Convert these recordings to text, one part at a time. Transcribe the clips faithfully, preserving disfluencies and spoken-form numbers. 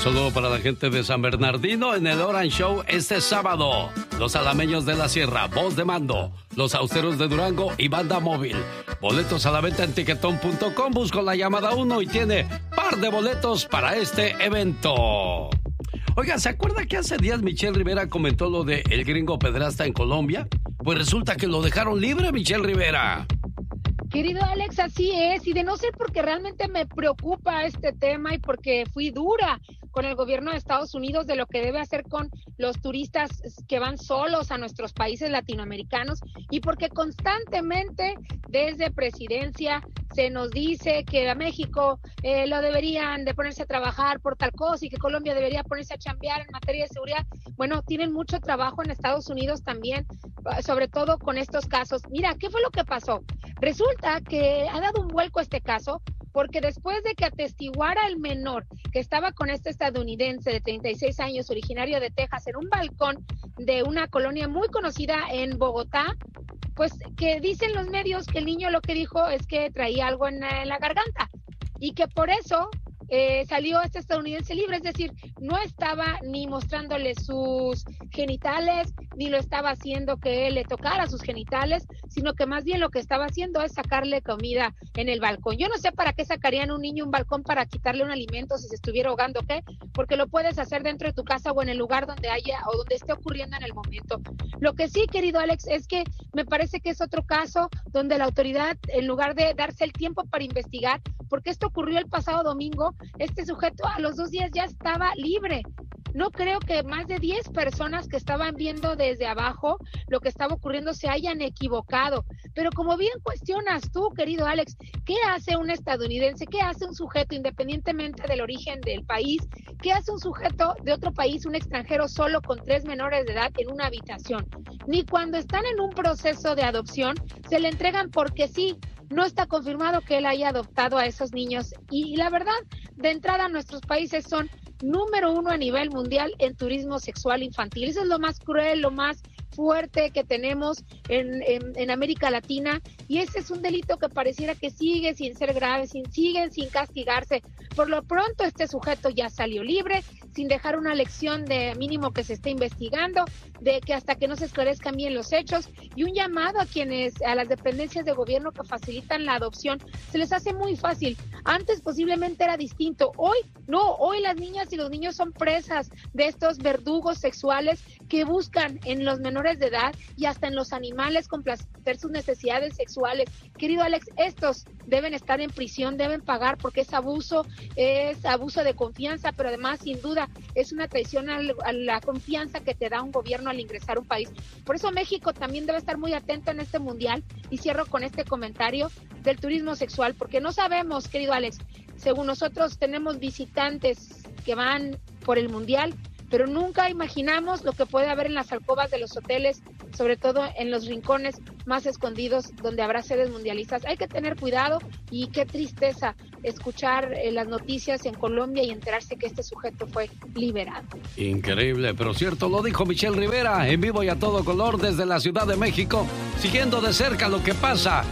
saludo para la gente de San Bernardino en el Orange Show este sábado. Los alameños de la Sierra, Voz de Mando, los austeros de Durango y Banda Móvil. Boletos a la venta en tiquetón punto com. Busco la llamada uno y tiene par de boletos para este evento. Oiga, ¿se acuerda que hace días Michelle Rivera comentó lo de el gringo pedrasta en Colombia? Pues resulta que lo dejaron libre, Michelle Rivera. Querido Alex, así es, y de no ser porque realmente me preocupa este tema y porque fui dura con el gobierno de Estados Unidos de lo que debe hacer con los turistas que van solos a nuestros países latinoamericanos y porque constantemente desde presidencia se nos dice que a México eh, lo deberían de ponerse a trabajar por tal cosa y que Colombia debería ponerse a chambear en materia de seguridad. Bueno, tienen mucho trabajo en Estados Unidos también, sobre todo con estos casos. Mira, ¿qué fue lo que pasó? Resulta que ha dado un vuelco este caso porque después de que atestiguara el menor que estaba con este estadounidense de treinta y seis años, originario de Texas, en un balcón de una colonia muy conocida en Bogotá, pues que dicen los medios que el niño lo que dijo es que traía algo en, en la garganta y que por eso eh, salió este estadounidense libre, es decir, no estaba ni mostrándole sus genitales, ni lo estaba haciendo que él le tocara sus genitales, sino que más bien lo que estaba haciendo es sacarle comida en el balcón. Yo no sé para qué sacarían a un niño un balcón para quitarle un alimento si se estuviera ahogando, ¿qué? Porque lo puedes hacer dentro de tu casa o en el lugar donde haya o donde esté ocurriendo en el momento. Lo que sí, querido Alex, es que me parece que es otro caso donde la autoridad, en lugar de darse el tiempo para investigar, porque esto ocurrió el pasado domingo, este sujeto a los dos días ya estaba libre. No creo que más de diez personas que estaban viendo desde abajo lo que estaba ocurriendo se hayan equivocado. Pero como bien cuestionas tú, querido Alex, ¿qué hace un estadounidense? ¿Qué hace un sujeto independientemente del origen del país? ¿Qué hace un sujeto de otro país, un extranjero solo con tres menores de edad en una habitación? Ni cuando están en un proceso de adopción se le entregan porque sí. No está confirmado que él haya adoptado a esos niños. Y, y la verdad, de entrada nuestros países son número uno a nivel mundial en turismo sexual infantil. Eso es lo más cruel, lo más fuerte que tenemos en, en, en América Latina, y ese es un delito que pareciera que sigue sin ser grave, sin, siguen sin castigarse. Por lo pronto este sujeto ya salió libre, sin dejar una lección de mínimo que se esté investigando, de que hasta que no se esclarezcan bien los hechos, y un llamado a quienes, a las dependencias de gobierno que facilitan la adopción, se les hace muy fácil. Antes posiblemente era distinto, hoy no, hoy las niñas y los niños son presas de estos verdugos sexuales que buscan en los menores de edad y hasta en los animales complacer sus necesidades sexuales. Querido Alex, estos deben estar en prisión, deben pagar porque es abuso, es abuso de confianza, pero además sin duda es una traición a la confianza que te da un gobierno al ingresar a un país. Por eso México también debe estar muy atento en este mundial, y cierro con este comentario del turismo sexual, porque no sabemos, querido Alex, según nosotros tenemos visitantes que van por el mundial, pero nunca imaginamos lo que puede haber en las alcobas de los hoteles, sobre todo en los rincones más escondidos donde habrá sedes mundialistas. Hay que tener cuidado, y qué tristeza escuchar eh, las noticias en Colombia y enterarse que este sujeto fue liberado. Increíble, pero cierto, lo dijo Michelle Rivera en vivo y a todo color desde la Ciudad de México, siguiendo de cerca lo que pasa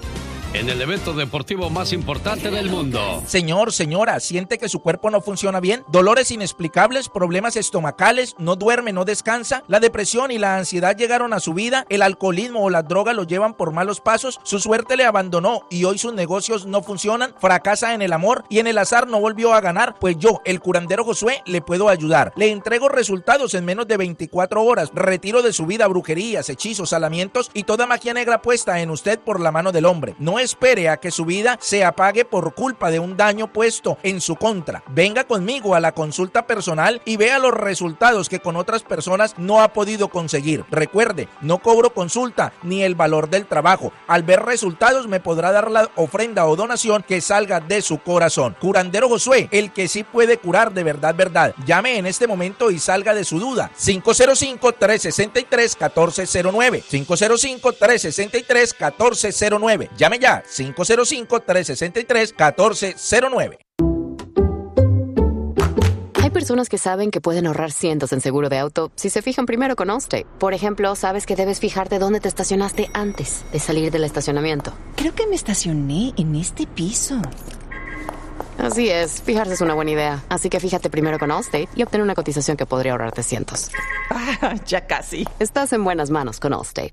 en el evento deportivo más importante del mundo. Señor, señora, ¿siente que su cuerpo no funciona bien? ¿Dolores inexplicables? ¿Problemas estomacales? ¿No duerme, no descansa? ¿La depresión y la ansiedad llegaron a su vida? ¿El alcoholismo o las drogas lo llevan por malos pasos? ¿Su suerte le abandonó y hoy sus negocios no funcionan? ¿Fracasa en el amor y en el azar no volvió a ganar? Pues yo, el curandero Josué, le puedo ayudar. Le entrego resultados en menos de veinticuatro horas. Retiro de su vida brujerías, hechizos, salamientos y toda magia negra puesta en usted por la mano del hombre. No espere a que su vida se apague por culpa de un daño puesto en su contra. Venga conmigo a la consulta personal y vea los resultados que con otras personas no ha podido conseguir. Recuerde, no cobro consulta ni el valor del trabajo. Al ver resultados me podrá dar la ofrenda o donación que salga de su corazón. Curandero Josué, el que sí puede curar de verdad, verdad. Llame en este momento y salga de su duda. cinco cero cinco, tres seis tres, uno cuatro cero nueve. cinco cero cinco, tres seis tres, uno cuatro cero nueve. Llame ya. cinco cero cinco, tres seis tres, uno cuatro cero nueve. Hay personas que saben que pueden ahorrar cientos en seguro de auto si se fijan primero con Allstate. Por ejemplo, sabes que debes fijarte dónde te estacionaste antes de salir del estacionamiento. Creo que me estacioné en este piso. Así es, fijarse es una buena idea. Así que fíjate primero con Allstate y obtén una cotización que podría ahorrarte cientos. Ah, ya casi. Estás en buenas manos con Allstate.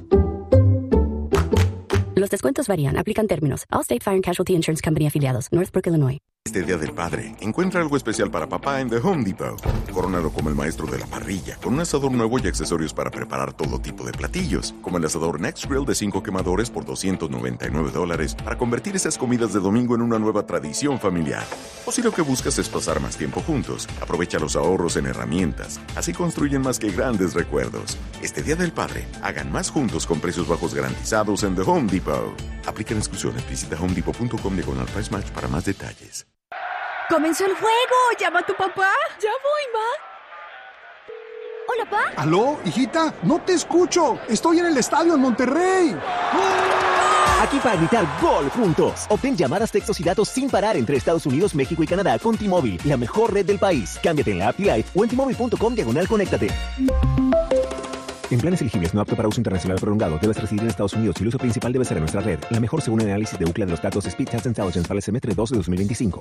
Los descuentos varían. Aplican términos. Allstate Fire and Casualty Insurance Company afiliados. Northbrook, Illinois. Este Día del Padre, encuentra algo especial para papá en The Home Depot. Corónalo como el maestro de la parrilla, con un asador nuevo y accesorios para preparar todo tipo de platillos, como el asador Next Grill de cinco quemadores por doscientos noventa y nueve dólares, para convertir esas comidas de domingo en una nueva tradición familiar. O si lo que buscas es pasar más tiempo juntos, aprovecha los ahorros en herramientas. Así construyen más que grandes recuerdos. Este Día del Padre, hagan más juntos con precios bajos garantizados en The Home Depot. Aplican exclusiones. Visita home depot punto com diagonal price match para más detalles. ¡Comenzó el juego! ¡Llama a tu papá! ¡Ya voy, ma! ¿Hola, pa? ¿Aló, hijita? No te escucho. Estoy en el estadio en Monterrey. Aquí para gritar gol juntos. Obtén llamadas, textos y datos sin parar entre Estados Unidos, México y Canadá con T-Mobile, la mejor red del país. Cámbiate en la app T-Life o en T-Mobile punto com diagonal conéctate. En planes elegibles no apto para uso internacional prolongado, debes residir en Estados Unidos y el uso principal debe ser en nuestra red. La mejor según el análisis de Ookla de los datos Speed Test Intelligence para el semestre dos de dos mil veinticinco.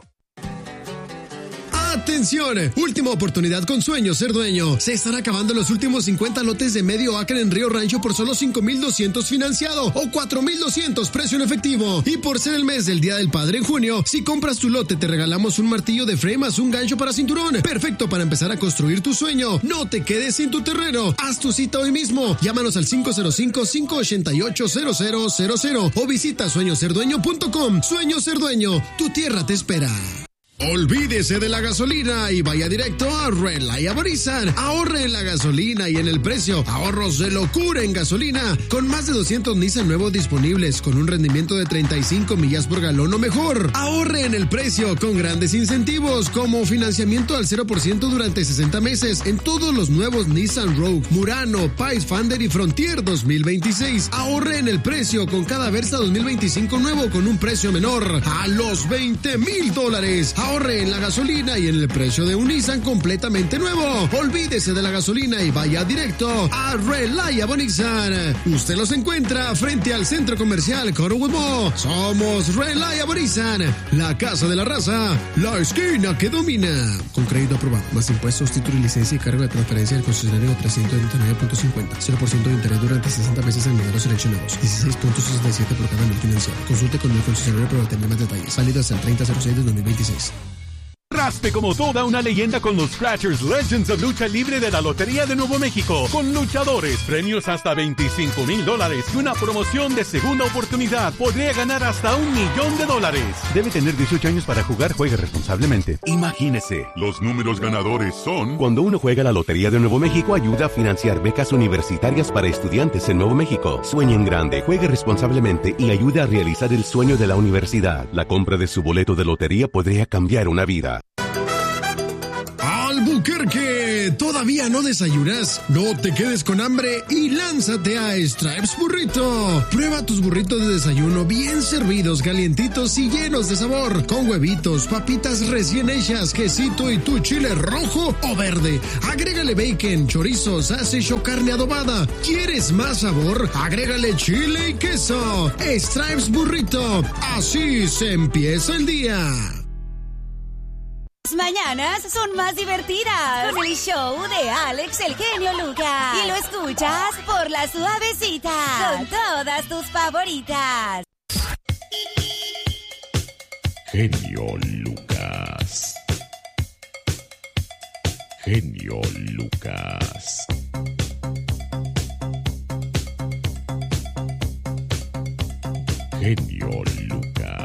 ¡Atención! Última oportunidad con Sueño Ser Dueño. Se están acabando los últimos cincuenta lotes de medio acre en Río Rancho por solo cinco mil doscientos financiado o cuatro mil doscientos precio en efectivo. Y por ser el mes del Día del Padre en junio, si compras tu lote te regalamos un martillo de frame más un gancho para cinturón. Perfecto para empezar a construir tu sueño. No te quedes sin tu terreno. Haz tu cita hoy mismo. Llámanos al cinco cero cinco, cinco ocho ocho, cero cero cero cero o visita sueño ser dueño punto com. Sueño Ser Dueño. Tu tierra te espera. Olvídese de la gasolina y vaya directo a Reliable Nissan. Ahorre en la gasolina y en el precio. Ahorros de locura en gasolina. Con más de doscientos Nissan nuevos disponibles, con un rendimiento de treinta y cinco millas por galón o mejor. Ahorre en el precio con grandes incentivos, como financiamiento al cero por ciento durante sesenta meses en todos los nuevos Nissan Rogue, Murano, Pathfinder y Frontier dos mil veintiséis. Ahorre en el precio con cada Versa dos mil veinticinco nuevo con un precio menor a los veinte mil dólares. Ahorre en la gasolina y en el precio de un Nissan completamente nuevo. Olvídese de la gasolina y vaya directo a Reliable Nissan. Usted los encuentra frente al centro comercial Corwood Mall. Somos Reliable Nissan, la casa de la raza, la esquina que domina. Con crédito aprobado, más impuestos, título y licencia y cargo de transferencia del concesionario trescientos treinta y nueve punto cincuenta. cero por ciento de interés durante sesenta meses en modelos seleccionados. dieciséis punto sesenta y siete por cada mil financiado. Consulte con el concesionario para obtener más detalles. Válido hasta el treinta de enero de dos mil veintiséis. Raspe como toda una leyenda con los Scratchers Legends of Lucha Libre de la Lotería de Nuevo México. Con luchadores, premios hasta veinticinco mil dólares y una promoción de segunda oportunidad. Podría ganar hasta un millón de dólares. Debe tener dieciocho años para jugar. Juegue responsablemente. Imagínese. Los números ganadores son... Cuando uno juega la Lotería de Nuevo México, ayuda a financiar becas universitarias para estudiantes en Nuevo México. Sueñe en grande, juegue responsablemente y ayude a realizar el sueño de la universidad. La compra de su boleto de lotería podría cambiar una vida. Albuquerque, ¿todavía no desayunas? No te quedes con hambre y lánzate a Stripes Burrito. Prueba tus burritos de desayuno bien servidos, calientitos y llenos de sabor, con huevitos, papitas recién hechas, quesito y tu chile rojo o verde. Agrégale bacon, chorizo, sausage o carne adobada. ¿Quieres más sabor? Agrégale chile y queso. Stripes Burrito. Así se empieza el día. Mañanas son más divertidas con el show de Alex el Genio Lucas. Y lo escuchas por La Suavecita con todas tus favoritas. Genio Lucas. Genio Lucas. Genio Lucas.